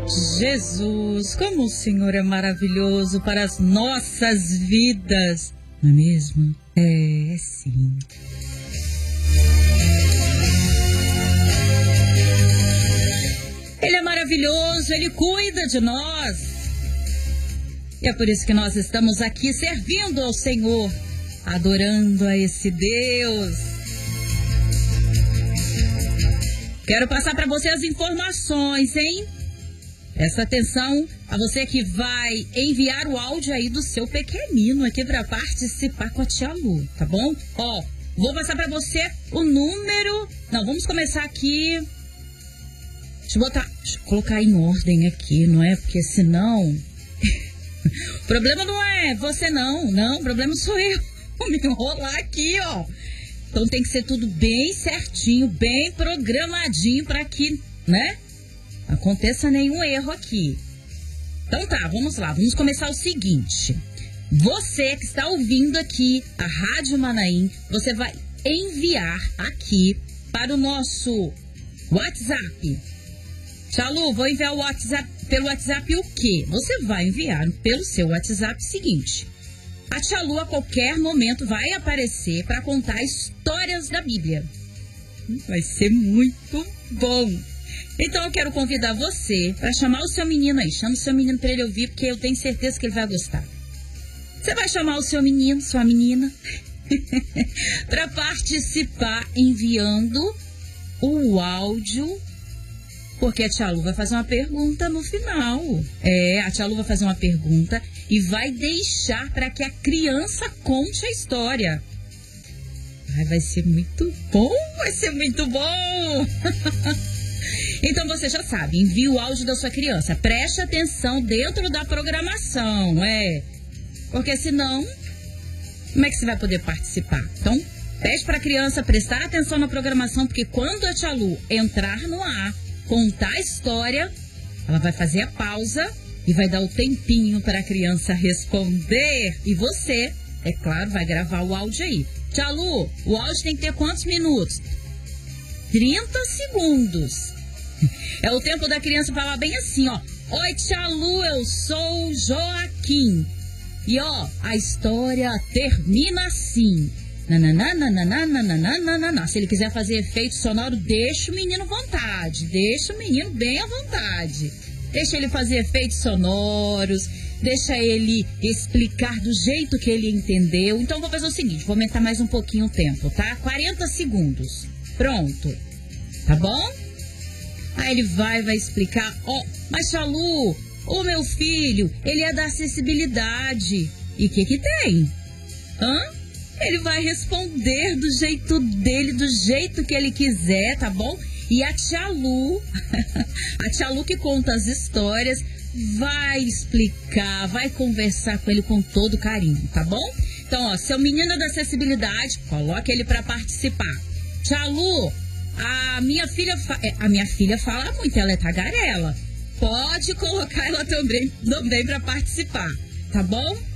Jesus, como o Senhor é maravilhoso para as nossas vidas, não é mesmo? É sim. Ele é maravilhoso, Ele cuida de nós. E é por isso que nós estamos aqui servindo ao Senhor, adorando a esse Deus. Quero passar para você as informações, hein? Presta atenção a você que vai enviar o áudio aí do seu pequenino aqui para participar com a tia Lu, tá bom? Ó, vou passar para você o número. Não, vamos começar aqui. Deixa eu colocar em ordem aqui, não é? Porque senão... O problema não é você não, o problema sou eu. Vou me enrolar aqui, ó. Então tem que ser tudo bem certinho, bem programadinho para que, né? Aconteça nenhum erro aqui. Então tá, vamos lá, vamos começar o seguinte. Você que está ouvindo aqui a Rádio Manaim, você vai enviar aqui para o nosso WhatsApp. Tia Lu, vou enviar o WhatsApp, pelo WhatsApp o quê? Você vai enviar pelo seu WhatsApp o seguinte. A tia Lu a qualquer momento vai aparecer para contar histórias da Bíblia. Vai ser muito bom. Então eu quero convidar você para chamar o seu menino aí. Chama o seu menino para ele ouvir, porque eu tenho certeza que ele vai gostar. Você vai chamar o seu menino, sua menina, para participar enviando o áudio, porque a tia Lu vai fazer uma pergunta no final. A tia Lu vai fazer uma pergunta e vai deixar para que a criança conte a história. Vai ser muito bom, vai ser muito bom. Então você já sabe, envie o áudio da sua criança. Preste atenção dentro da programação, porque senão, como é que você vai poder participar? Então, pede para a criança prestar atenção na programação, porque quando a tia Lu entrar no ar, contar a história, ela vai fazer a pausa e vai dar o tempinho para a criança responder. E você, é claro, vai gravar o áudio aí. Tia Lu, o áudio tem que ter quantos minutos? 30 segundos. É o tempo da criança falar bem assim, ó. Oi, tia Lu, eu sou o Joaquim. E ó, a história termina assim. Nananana. Se ele quiser fazer efeito sonoro, deixa o menino à vontade. Deixa o menino bem à vontade. Deixa ele fazer efeitos sonoros. Deixa ele explicar do jeito que ele entendeu. Então vou fazer o seguinte, vou aumentar mais um pouquinho o tempo, tá? 40 segundos. Pronto. Tá bom? Aí ele vai explicar. Mas tia Lu, o meu filho, ele é da acessibilidade. E o que tem? Ele vai responder do jeito dele, do jeito que ele quiser, tá bom? E a tia Lu, a tia Lu que conta as histórias, vai explicar, vai conversar com ele com todo carinho, tá bom? Então, ó, seu menino da acessibilidade, coloque ele para participar. Tia Lu, a minha filha fala muito, ela é tagarela. Pode colocar ela também para participar, tá bom?